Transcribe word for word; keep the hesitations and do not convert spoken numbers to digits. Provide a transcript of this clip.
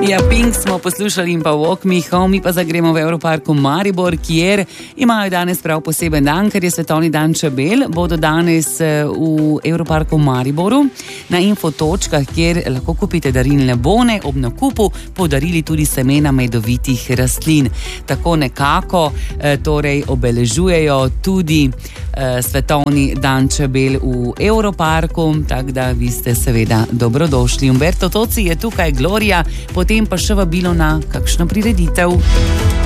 Ja, Pink smo poslušali in pa Walk Me Home, mi pa zagremo v Evroparku Maribor, kjer imajo danes prav poseben dan, ker je svetovni dan čebel. Bodo danes v Evroparku Mariboru na infotočkah, kjer lahko kupite darilne bone, ob nakupu podarili tudi semena medovitih rastlin. Tako nekako torej obeležujejo tudi svetovni dan čebel v Evroparku, tako da vi ste seveda dobrodošli. Umberto Toci je tukaj, Gloria, potem pa še vabilo na kakšno prireditev.